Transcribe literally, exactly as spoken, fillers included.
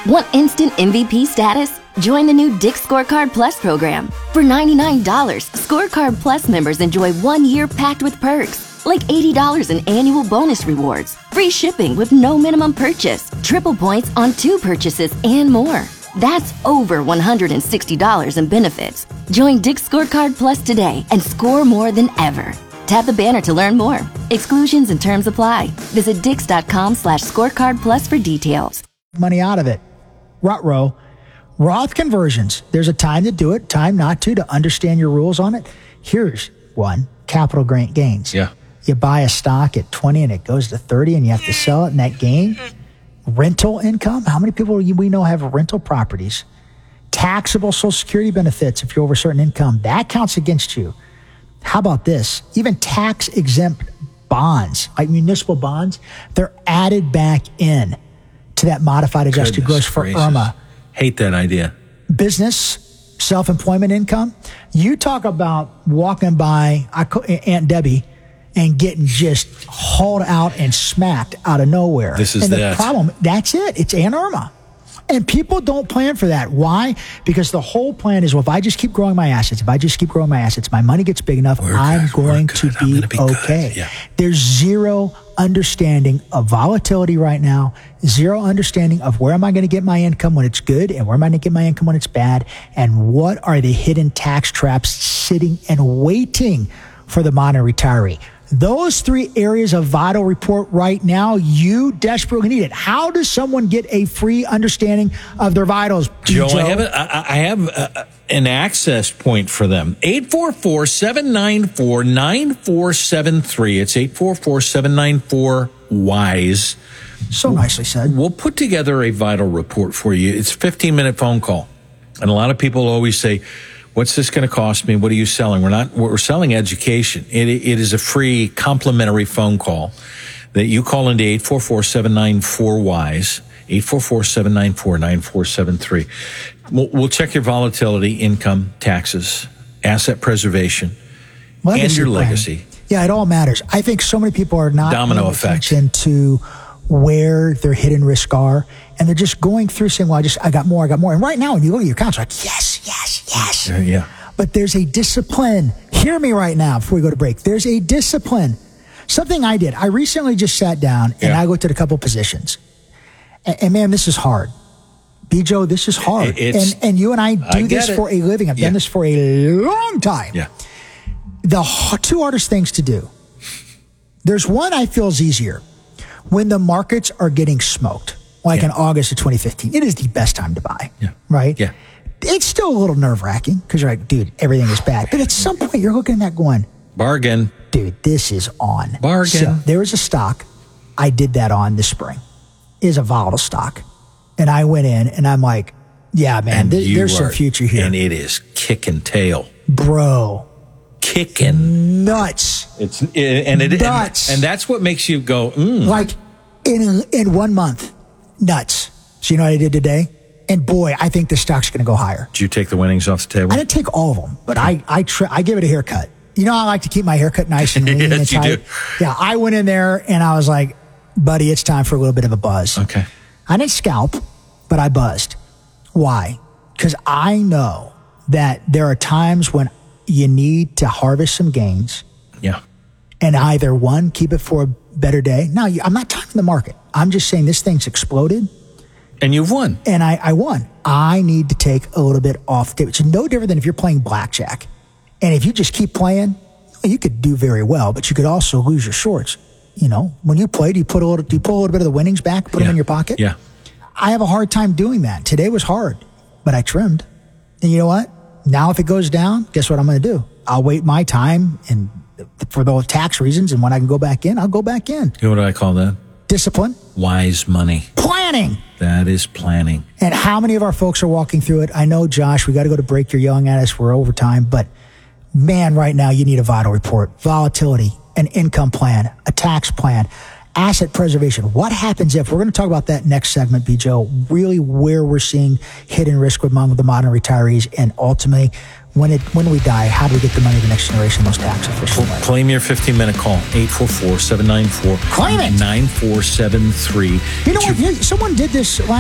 Want instant M V P status? Join the new Dick's Scorecard Plus program. For ninety-nine dollars, Scorecard Plus members enjoy one year packed with perks, like eighty dollars in annual bonus rewards, free shipping with no minimum purchase, triple points on two purchases, and more. That's over one hundred sixty dollars in benefits. Join Dick's Scorecard Plus today and score more than ever. Tap the banner to learn more. Exclusions and terms apply. Visit dix.com slash scorecard plus for details. Money out of it. Rut-row. Roth conversions. There's a time to do it, time not to, to understand your rules on it. Here's one. Capital gains. Yeah. You buy a stock at twenty and it goes to thirty and you have to sell it, and that gain. Rental income. How many people we know have rental properties? Taxable Social Security benefits if you're over a certain income. That counts against you. How about this? Even tax-exempt bonds, like municipal bonds, they're added back in to that modified adjusted Goodness gross for gracious. IRMA. Hate that idea. Business, self-employment income. You talk about walking by Aunt Debbie and getting just hauled out and smacked out of nowhere. This is and the that. problem. That's it. It's Aunt Irma. And people don't plan for that. Why? Because the whole plan is, well, if I just keep growing my assets, if I just keep growing my assets, my money gets big enough, We're I'm good, we're going good, to I'm be, gonna be okay. good, yeah. There's zero understanding of volatility right now, zero understanding of where am I going to get my income when it's good and where am I going to get my income when it's bad, and what are the hidden tax traps sitting and waiting for the modern retiree. Those three areas of Vital Report right now, you desperately need it. How does someone get a free understanding of their vitals? Joe, Joe? I have, a, I I have a, an access point for them. eight four four, seven nine four, nine four seven three. It's eight four four, seven nine four, WISE. So nicely said. We'll put together a Vital Report for you. It's a fifteen-minute phone call. And a lot of people always say, what's this going to cost me? What are you selling? We're not, we're selling education. It, it is a free complimentary phone call that you call into eight four four, seven nine four, WISE, eight four four, seven nine four, nine four seven three. We'll, we'll check your volatility, income, taxes, asset preservation, Legacy and your plan. legacy. Yeah, it all matters. I think so many people are not Domino paying effect. attention to where their hidden risks are, and they're just going through saying, well, I just, I got more, I got more. And right now, when you look at your accounts, you're like, yes, yes, yes. Uh, yeah. But there's a discipline. Hear me right now before we go to break. There's a discipline. Something I did. I recently just sat down and Yeah. I looked at a couple positions. And, and man, this is hard. B. Joe, this is hard. It- it's- and, and you and I do I get this it. for a living. I've Yeah. done this for a long time. Yeah. The h- two hardest things to do. There's one I feel is easier. When the markets are getting smoked, like Yeah. in August of twenty fifteen, it is the best time to buy. Yeah. Right? Yeah. It's still a little nerve wracking because you're like, dude, everything is bad. But at some point, you're looking at that going, Bargain. dude, this is on. Bargain. So there was a stock I did that on this spring. It is a volatile stock. And I went in and I'm like, yeah, man, And th- you there's some are- future here. And it is kicking tail. Bro, Kicking. nuts. It's and it Nuts. and, and that's what makes you go, mm. Like in in one month, nuts. So you know what I did today? And boy, I think the stock's going to go higher. Did you take the winnings off the table? I didn't take all of them, but I I tri- I give it a haircut. You know, I like to keep my haircut nice and lean Yes, and you tight. do. Yeah, I went in there and I was like, buddy, it's time for a little bit of a buzz. Okay. I didn't scalp, but I buzzed. Why? Because I know that there are times when you need to harvest some gains Yeah. and either one, keep it for a better day. Now, you- I'm not talking the market. I'm just saying this thing's exploded And you've won. and I, I won. I need to take a little bit off the table. It's no different than if you're playing blackjack. And if you just keep playing, you could do very well, but you could also lose your shorts. You know, when you play, do you put a little, do you pull a little bit of the winnings back, put them Yeah. in your pocket? Yeah. I have a hard time doing that. Today was hard, but I trimmed. And you know what? Now if it goes down, guess what I'm going to do? I'll wait my time and for those tax reasons, and when I can go back in, I'll go back in. You know what I call that? Discipline, Wise money. planning. That is planning. And how many of our folks are walking through it? I know, Josh, we got to go to break. You're yelling at us. We're over time. But man, right now you need a vital report, volatility, an income plan, a tax plan, asset preservation. What happens if, we're going to talk about that next segment, B. Joe, really where we're seeing hidden risk among the modern retirees, and ultimately when it when we die, how do we get the money to the next generation most tax efficient way? Claim your fifteen-minute call, eight four four, seven nine four, Claim it. nine four seven three. You know what? Someone did this last